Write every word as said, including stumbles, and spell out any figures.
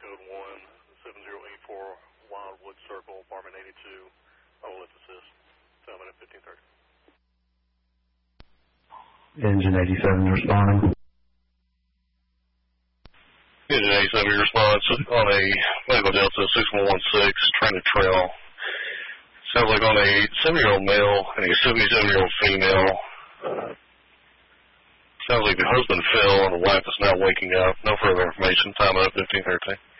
code one seven zero eight four Wildwood Circle, apartment eighty-two. I'll lift assist. Seven at fifteen thirty. Engine eighty-seven responding. Engine eighty-seven response on a Medical Delta six one one six, trying to trail. Sounds like on a seven-year-old male and a seventy-seven-year-old female. Uh, sounds like the husband fell and the wife is now waking up. No further information. Time up fifteen thirteen.